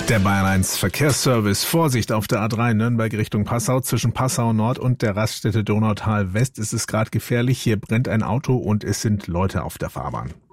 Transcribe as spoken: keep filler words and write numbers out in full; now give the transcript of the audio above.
Der Bayern eins Verkehrsservice. Vorsicht auf der A drei Nürnberg Richtung Passau. Zwischen Passau Nord und der Raststätte Donautal West ist es gerade gefährlich. Hier brennt ein Auto und es sind Leute auf der Fahrbahn.